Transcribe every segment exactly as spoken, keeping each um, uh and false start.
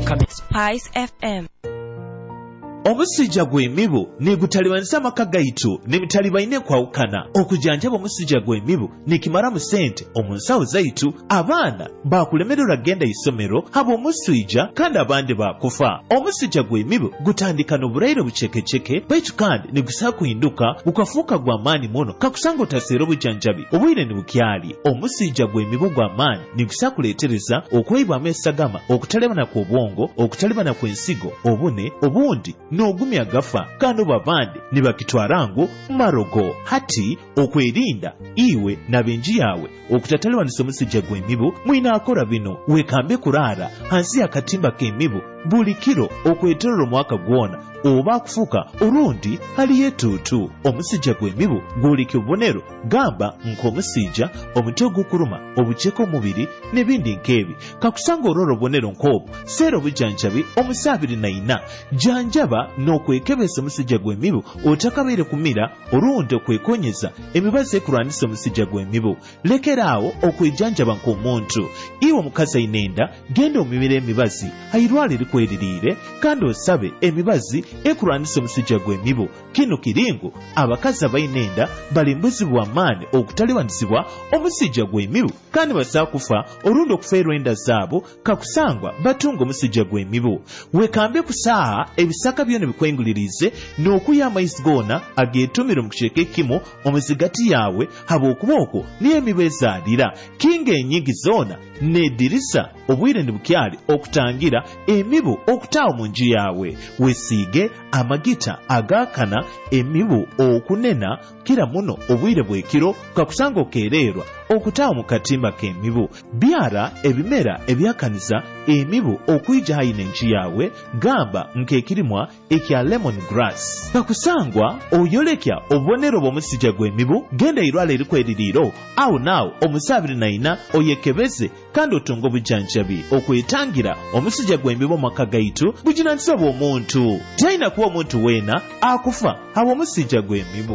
upcoming Spice F M. Omusija gw'emibu negutalibanisa amaka gaitu nemitaliba ine kwawukana okujanjaba omusija gw'emibu nikimara mu sente omunsawo zaitu abaana bakulemererwa genda isomero habo omusija kandi abandi bakufa. Omusija gw'emibu gutandika n'obulaire bucekeceke baitu kandi nigusa kuhinduka bukafuuka gw'amaani muno kakusanga otaseera obujanjabi obwire ne bukyali. Omusija gw'emibu gw'amaani nigusa kuleetereza okweyibwamu esagama, okutalebana kw'obwongo, okutalebana kw'ensigo, obune obundi n'ogumya gafa kandi babandi ne bakitwarango marogo. Hati okwerinda iwe n'abenji yawe okutatalwanisa omusija gw'emibu mwina akora bino: wekambe kuraara hansi akatimba k'emibu buli kiro okweterera omwaka gwona oba kufuka orundi hali yetutu. Omusija gw'emibu gwoleka obubonero gamba nk'omusija, omuti ogukuruma, obuceeko omubiri n'ebindi nk'ebi. Kakusanga olw'olwo obubonero nk'obwo seera obujanjabi omusaabiri na ina janjaba n'okwekebeza omusija gw'emibu otakabaire kumira orundi okwekonyeza emibazi ekulwanisa omusija gw'emibu. Lekeraawo okwejanjaba nk'omuntu. Iwe omukazi ayina enda genda omimira emibazi ayirwala erikweririire kandi osabe emibazi ekulwanisa omusija gw'emibu. Kino kiringo abakazi abayina enda balimbuzibwa amaani okutaliwanisibwa omusija gw'emibu kandi basaa kufa olundi okufeerwa enda zaabo kakusangwa batunga omusija gw'emibu. Wekambe kusaaha ebisaka byona bikwengulirize n'okuya amaizi goona ageetumire mu kiceke kimu omuzigati yawe habw'okuba okwo niyo emibu ezaalira. Kinga enyigi zoona n'eddirisa obwire ne bukyali okutangira emibu okutaawo mu nju yawe. Wesiige amagita agaakana emibu okunena kira muno obwire bw'ekiro kakusanga okeererwa okutaawo mu katimba k'emibu. Byara ebimera ebyakaniza emibu okwijja hayina enju yawe gamba nk'ekirimwa ekya lemon grass. Kakusangwa oyolekya obubonero bw'omusija gw'emibu genda irwala erikweririiro awo naawo omusaabiri na ina oyekebeze kandi otunga obujanjabi okwetangira omusija gw'emibu mu maka gaitu bujinanisa bw'omuntu. Tayina kuba omuntu weena akufa habwa omusija gw'emibu.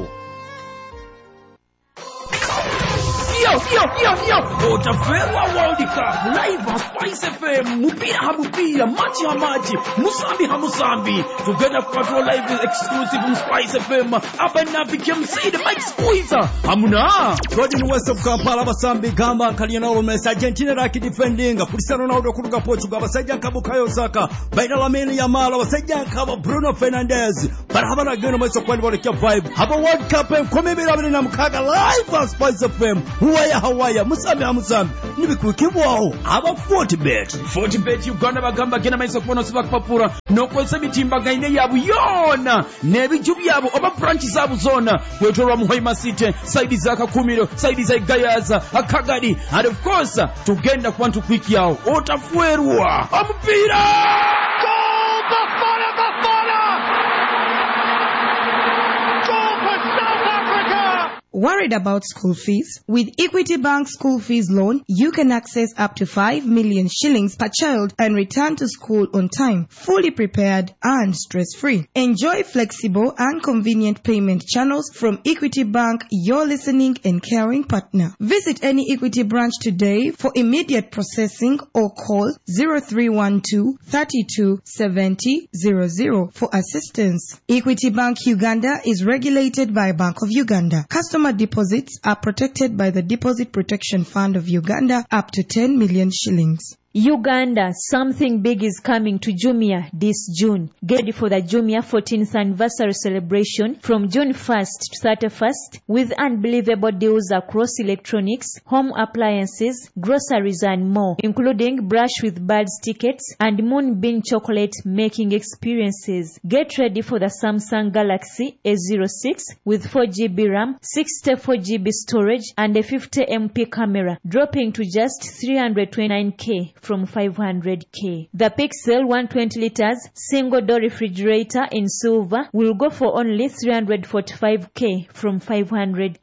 Yo, yo, yo, yo! Otaferwa World Cup live on Spice F M. Mupira ha mupira, machi ha machi, musambi ha musambi. Together for live exclusive on Spice F M. Abana became see the mic squeezer. Amuna. Rodin West of Kampala basambi gamba kalina olomesa Argentina raki defending. Cristiano Ronaldo kuruka Portugal basajja kabukayo Saka. Baina Lamine Yamal basajja kaba Bruno Fernandes. Barabara geno mweso kwani bolekya vibe. Haba World Cup komebera bina mukaga live on Spice F M. Huwaya Hawaya musambi ha musambi nibikukibwaho aba forty bet forty bet Uganda bagamba gena maiso kubono siba kupapura nokozesa mitimbaga ine yabu yona nebiju byabo oba branch zabu zona wetorwa Muhima City side za Kakumiro side za Gayaza Akagadi and of course tugenda kwantu quick yao otafuerwa amupira goal Bafana Bafana goal for South Africa. Worried about school fees? With Equity Bank School Fees Loan, you can access up to five million shillings per child and return to school on time, fully prepared and stress-free. Enjoy flexible and convenient payment channels from Equity Bank, your listening and caring partner. Visit any Equity branch today for immediate processing or call zero three one two, three two seven zero zero zero for assistance. Equity Bank Uganda is regulated by Bank of Uganda. Customer deposits are protected by the Deposit Protection Fund of Uganda up to ten million shillings. Uganda, something big is coming to Jumia this June. Get ready for the Jumia fourteenth anniversary celebration from June first to thirty-first with unbelievable deals across electronics, home appliances, groceries and more, including Brush with Birds tickets and Moonbeam chocolate making experiences. Get ready for the Samsung Galaxy A zero six with four gigabytes RAM, sixty-four gigabytes storage and a fifty megapixel camera, dropping to just three hundred twenty-nine thousand from five hundred thousand. The Pixel one hundred twenty liters single door refrigerator in silver will go for only three hundred forty-five thousand from five hundred thousand.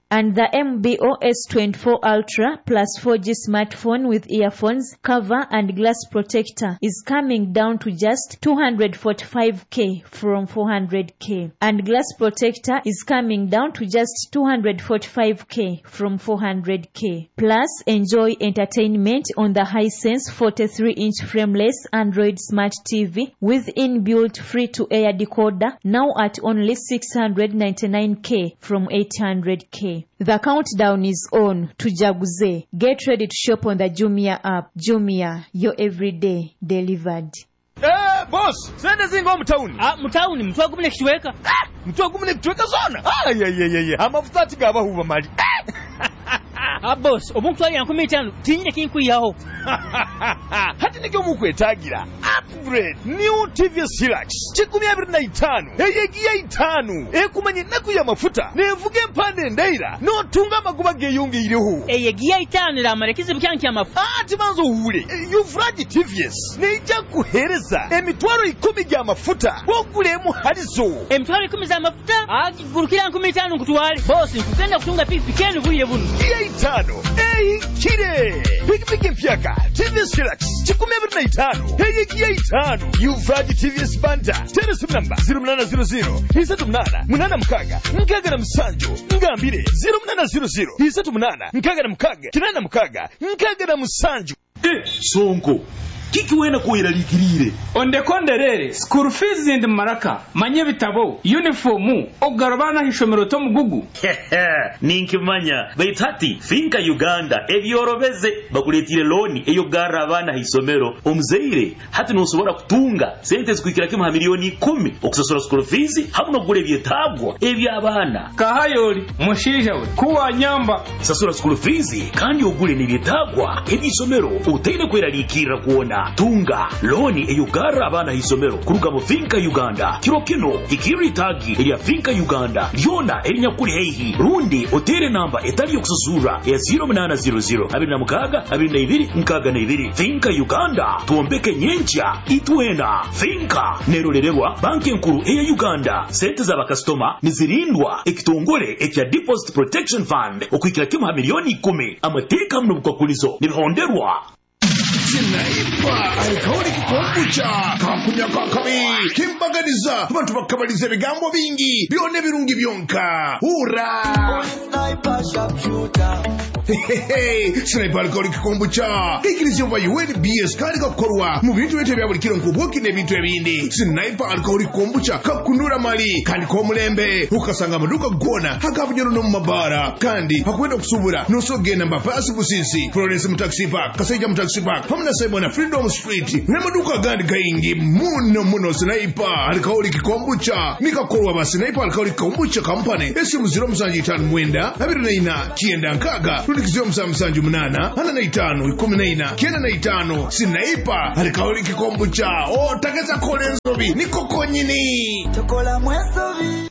And the M B O S twenty-four Ultra plus four G smartphone with earphones, cover and glass protector is coming down to just two hundred forty-five thousand from four hundred thousand. And glass protector is coming down to just two hundred forty-five thousand from four hundred thousand. Plus, enjoy entertainment on the Hisense forty-three inch frameless Android Smart T V with inbuilt free-to-air decoder now at only six hundred ninety-nine thousand from eight hundred thousand. The countdown is on to Jaguze. Get ready to shop on the Jumia app. Jumia, your everyday delivered. Eh, boss, sende zingo mtauni. Ah, mtauni, mtu agumune kichweka. Ah, mtu agumune kichweka zona. Ah, ye ye ye ye. Amafuta tigaba huwa mali. Ah, boss, omuntu ali yankumi itano. Tinyine kinkuyaho. Hati nige mukwetagira. Upgrade new T V S Hilux. Chikumi abiri na itano. Eyegiya itano. Ekumanye naku ya mafuta. Nevuge mpande ndaira. No tunga maguba geyungi iriho. Eyegiya itano la marekize byanki amafuta. Ah, timanzo hure. Yufraji T V S. Neija kuhereza. Emitwaro ikumi gya mafuta. Bogulemu halizo. Emitwaro ikumi za mafuta? Ah, gurukira yankumi itano kutwale. Boss, nkugenda kutunga pikipiki yenu buye buno. Giya itano. Eyi kire. Pikipiki mpyaka. T V S Hilux. Chikumi abiri na itano. Eyegiya itano. Yufraji T V S Banda. Telephone number zero munana zero zero. Isatu munana. Munana mkaga. Nkaga na msanjo. Ngambire zero munana zero zero. Isatu munana. Nkaga na mkaga. Kinana mkaga. Nkaga na msanjo. Eh, sonko. Kiki wena kuira likirire. Onde konderere, school fees zindi maraka, manye bitabo, uniformu, ogarabana hishomero to mugugu. Ninkimanya, baitati, finka Uganda, ebyorobeze, bakuletire loni, eyo garabana hisomero, omzeire, hati nusobora kutunga, sente zikuikira kima milioni kumi, okusasura school fees, hamuno gule byetabwa, ebyabana. Kahayoli, mushijawe, kuwa nyamba. Sasura school fees, kandi ogule ni byetabwa, ebisomero, uteile kuira likira kuona. Tunga loni eyugara abana hisomero kuruga mu Finka Uganda kiro kino ikiri tagi ya Finka Uganda lyona erinya kuri heihi rundi otere namba etali yokususura ya zero munana zero zero abiri na mukaga abiri na ibiri mukaga na ibiri. Finka Uganda tuombeke nyencha itwena Finka nerorererwa banki nkuru eya Uganda. Sente za bakastoma nizirindwa ekitongole ekya Deposit Protection Fund okwikira kimha milioni kumi. Amateka mno bukakulizo nibihonderwa. Sinaipa alikauli kikombucha kakunya kakami kimbaganiza abantu bakabaliza ebigambo bingi byone birungi byonka hura Sinaipa sharpshooter. Sinaipa alikauli kikombucha ikirizi yova U N B S kandi kakorwa mu bintu bete bya buli kiro nkubuki n'ebintu ebindi. Sinaipa alikauli kikombucha kakunura mali kandi ko mulembe ukasanga maduka gona hakabunyoro no mabara kandi hakwenda kusubura nosogenda mbapasi busisi Florence mu taxi park kasaija mu taxi park hamna Simon Freedom Street na maduka gandi gaingi muno muno. Sinaipa alikauli kikombucha nikakorwa ba Sinaipa alikauli kikombucha company esimu zero musanji itanu mwenda abiri na ina kienda nkaga rudikizo musanji munana ana na itanu ikumi na ina kienda na itanu. Sinaipa alikauli kikombucha o takeza kolenzobi nikoko nyini tokola mwesobi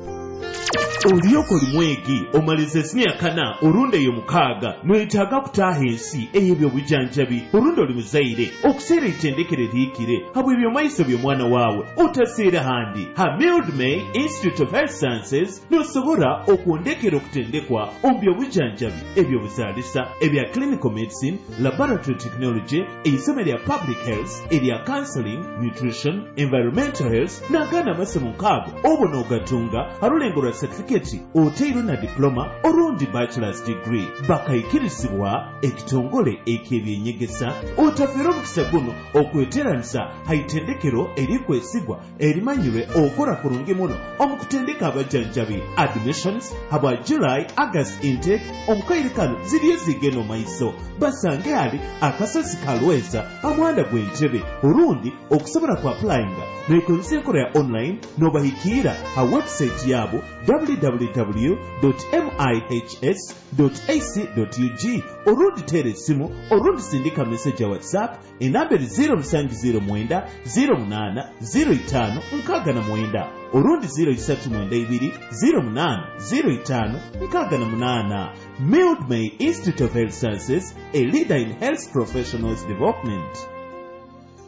Oliyoko limwegi omalize sinia kana urunde yo mukaga mwetaga kutaha ensi eyebyo bujanjabi urunde oli muzaire okusera itendekere likire habwe byo maiso byo mwana wawe otasera handi ha Mildmay Institute of Health Sciences nosobora okuondekera okutendekwa ombyo bujanjabi ebyo buzalisa ebya clinical medicine, laboratory technology, eisome lya public health, elya counseling, nutrition, environmental health nagana masomo nkago obono gatunga harulengora certificate oteiro na diploma orundi bachelor's degree bakayikirisibwa ekitongole ekebyenyegesa otafero mukisa guno okweteranisa haitendekero erikwesigwa erimanyirwe okora kurungi muno omukutendeka abajanjabi. Admissions habwa July August intake omukairikano ziriye zigeno maiso basange ali akasozi kalweza amwanda gwentebe urundi okusobora ku applyinga nekonsekora ya online nobahikira ha website yabo w w w dot mihs dot a c dot u g orundi tere simu orundi sindika message ya WhatsApp enamberi zero musanju zero mwenda zero munana zero itano nkaga na mwenda orundi zero isatu mwenda ibiri zero munana zero itano nkaga na munana. Mildmay Institute of Health Sciences, a leader in health professionals development.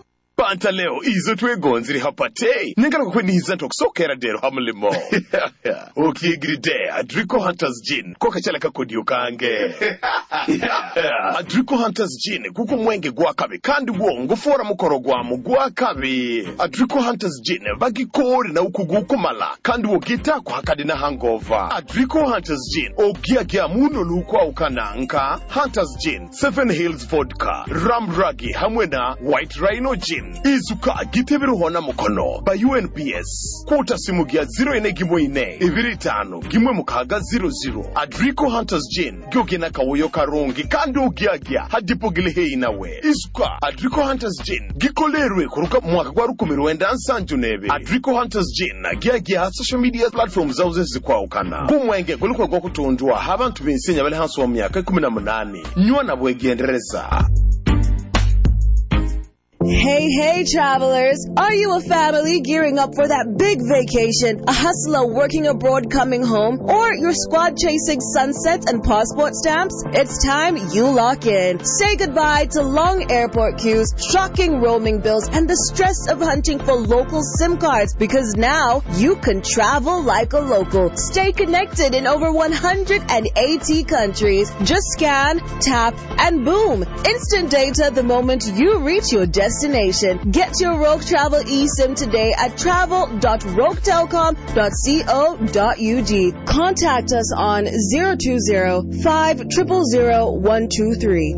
Fanta leo izo twegonziri hapate nengala kukweniza ntokusokera dero hamulimo okiyigiride Adrico Hunters Gin koka chala kakodiyo kange Adrico Hunters Gin kuko mwenge gwakabe kandi gwo ngufora mukoro gwamu gwakabe Adrico Hunters Gin bagikori na ukugukumala kandi wogita kwa hakadi na hangover Adrico Hunters Gin ogiagia muno lukwa ukananka Hunters Gin Seven Hills Vodka Ramragi hamwe na White Rhino Gin izuka gitebero hona mukono ba U N B S kuta simu gia zero ine gimwe ine ibiri tano gimwe mukaga zero zero Adrico Hunters Gin gyogena kawoyo karongi kandi ogiagia hadipo gilehe inawe izuka Adrico Hunters Gin gikolerwe kuruka mwaka kwa rukumiro wenda nsanju nebe Adrico Hunters Gin giagia social media platforms zauze zikwa ukana gumwenge gulukwa kwa kutundua habantu binsenya bale hansu wa myaka kumi na munani nywa na bwegendereza. Hey, hey, travelers! Are you a family gearing up for that big vacation, a hustler working abroad coming home, or your squad chasing sunsets and passport stamps? It's time you lock in. Say goodbye to long airport queues, shocking roaming bills, and the stress of hunting for local SIM cards, because now you can travel like a local. Stay connected in over one hundred eighty countries. Just scan, tap, and boom! Instant data the moment you reach your destination. Destination. Get your Rogue Travel eSIM today at travel dot rogue telecom dot co dot u g. Contact us on zero two zero five zero zero zero one two three.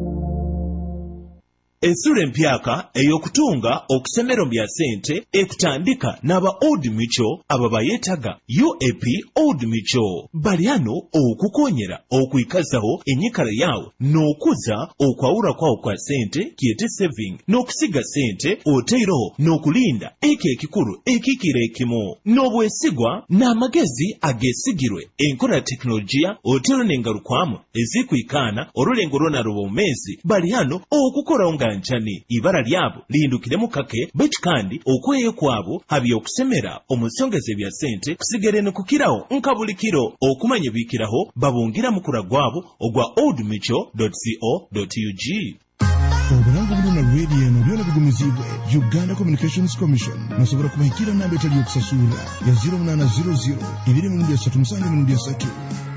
Ensura empyaka eyokutunga okusemero bya sente ekutandika n'aba Old Mutual aba bayetaga U A P Old Mutual baliano okukonyera okuyikazaho enyikala yawo n'okuza okwawula kwawo kwa sente kiyete saving n'okusiga sente oteiro n'okulinda eke ekikulu ekikira ekimu n'obwesigwa n'amagezi agesigirwe enkola teknolojiya oteiro n'engalukwamu ezikwikaana olulengo lwona lw'omumezi baliano okukola nga nchani ibara lyabo lindukiremu kake betu kandi okweyo kwabo habi okusemera omusongeze bya sente kusigere nokukiraho nkabulikiro okumanya bikiraho babungira mukura gwabo ogwa old mutual dot co dot u g. Obulango buno na radio eno byona bigumizibwe Uganda Communications Commission nasobora kubahikira namba etali okusasula ya zero nine zero zero ibiri mu ndia satu musange mu ndia satu.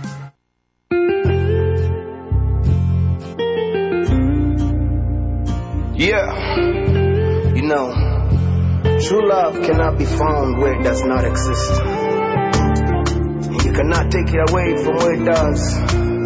Yeah, you know, true love cannot be found where it does not exist. And you cannot take it away from where it does.